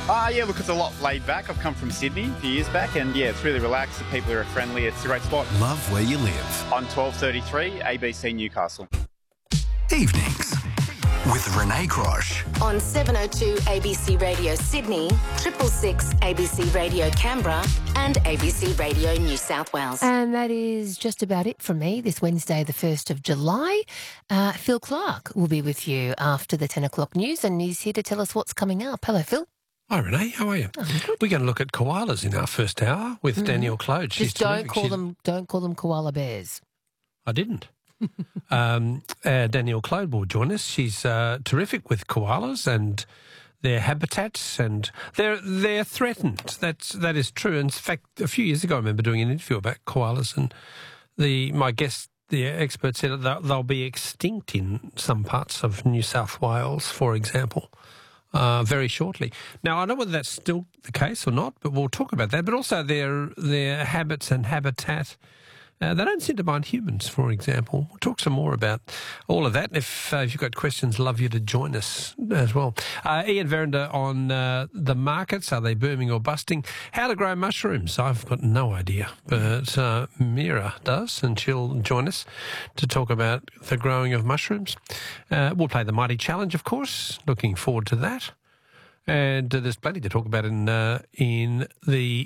Yeah, look, it's a lot laid back. I've come from Sydney a few years back, and yeah, it's really relaxed. The people are friendly. It's a great spot. Love where you live. On 12:33, ABC Newcastle. Evenings with Renee Grosh. On 702 ABC Radio Sydney, 666 ABC Radio Canberra and ABC Radio New South Wales. And that is just about it from me this Wednesday, the 1st of July. Phil Clark will be with you after the 10 o'clock news, and he's here to tell us what's coming up. Hello, Phil. Hi, Renee. How are you? We're going to look at koalas in our first hour with Danielle Clode. Just don't call them koala bears. I didn't. Danielle Clode will join us. She's terrific with koalas and their habitats, and they're threatened. That is true. In fact, a few years ago, I remember doing an interview about koalas, and my guest, the expert, said that they'll be extinct in some parts of New South Wales, for example. Very shortly. Now, I don't know whether that's still the case or not, but we'll talk about that. But also their habits and habitat. They don't seem to mind humans, for example. We'll talk some more about all of that. If you've got questions, love you to join us as well. Ian Verrinder on the markets. Are they booming or busting? How to grow mushrooms. I've got no idea, but Mira does, and she'll join us to talk about the growing of mushrooms. We'll play the Mighty Challenge, of course. Looking forward to that. And there's plenty to talk about in the